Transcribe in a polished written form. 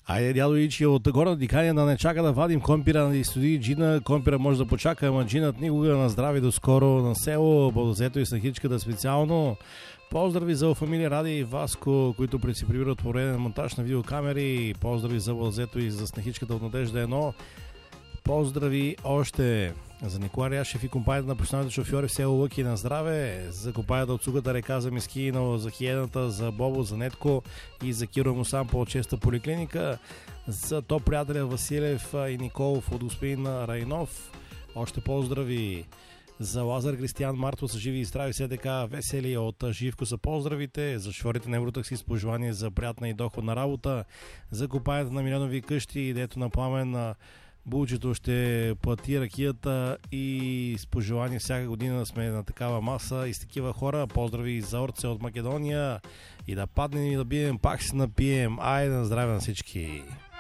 Айде, дядо Ичи, от горна дихание да не чака да вадим компира на студии Джина. Компира може да почака, ама Джинът никога. На здраве до скоро на село, Бодозето и Снахичката специално. Поздрави за фамилия Ради и Васко, които прециприбират по време на монтаж на видеокамери. Поздрави за Бодозето и за Снахичката от Надежда 1. Поздрави още за Николай Ряшев и компанията на професионалните шофьори в село Лъки на здраве, за компанията от Сугата река за Мискино, за Хиената, за Бобо, за Нетко и за Киро Мусам по честа поликлиника, за топ приятеля Василев и Николов от господин Райнов. Още поздрави за Лазар Кристиян Марто са живи и здрави, все така весели от Живко са поздравите, за шофьорите на Евротакси с пожелание за приятна и доходна работа, за компанията на милионови къщи, дето на Пламен Булчето ще плати ракията и с пожелание всяка година сме на такава маса и с такива хора. Поздрави за Орце от Македония и да паднем и да бием, пак се напием. Айде на здраве на всички!